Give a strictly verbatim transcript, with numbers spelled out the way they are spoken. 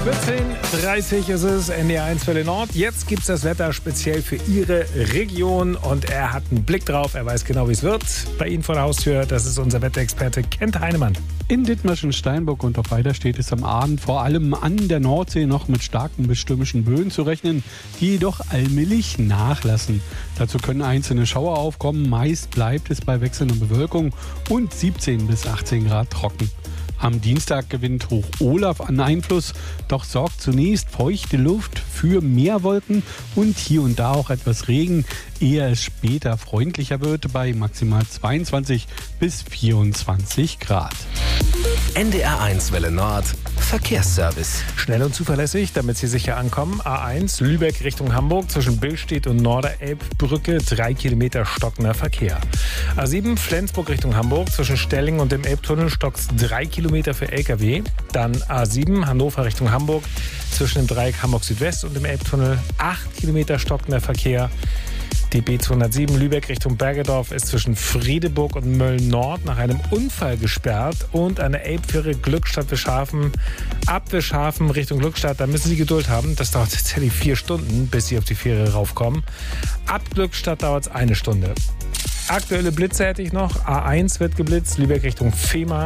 vierzehn Uhr dreißig ist es, N D R eins Welle Nord. Jetzt gibt es das Wetter speziell für Ihre Region und er hat einen Blick drauf. Er weiß genau, wie es wird. Bei Ihnen vor der Haustür, das ist unser Wetterexperte Kent Heinemann. In Dithmarschen, Steinburg und auf Weiter steht es am Abend vor allem an der Nordsee noch mit starken bis stürmischen Böen zu rechnen, die jedoch allmählich nachlassen. Dazu können einzelne Schauer aufkommen. Meist bleibt es bei wechselnder Bewölkung und siebzehn bis achtzehn Grad trocken. Am Dienstag gewinnt Hoch Olaf an Einfluss, doch sorgt zunächst feuchte Luft für mehr Wolken und hier und da auch etwas Regen, ehe es später freundlicher wird bei maximal zweiundzwanzig bis vierundzwanzig Grad. N D R eins Welle Nord Verkehrsservice. Schnell und zuverlässig, damit Sie sicher ankommen. A eins Lübeck Richtung Hamburg zwischen Billstedt und Norderelbbrücke, drei Kilometer stockender Verkehr. A sieben Flensburg Richtung Hamburg zwischen Stelling und dem Elbtunnel stockt drei Kilometer für L K W. Dann A sieben Hannover Richtung Hamburg zwischen dem Dreieck Hamburg Südwest und dem Elbtunnel, acht Kilometer stockender Verkehr. Die B zweihundertsieben Lübeck Richtung Bergedorf ist zwischen Friedeburg und Mölln-Nord nach einem Unfall gesperrt und an der Elbfähre Glückstadt-Wischhafen ab Wischhafen Richtung Glückstadt. Da müssen Sie Geduld haben. Das dauert tatsächlich vier Stunden, bis Sie auf die Fähre raufkommen. Ab Glückstadt dauert es eine Stunde. Aktuelle Blitze hätte ich noch. A eins wird geblitzt, Lübeck Richtung Fehmarn.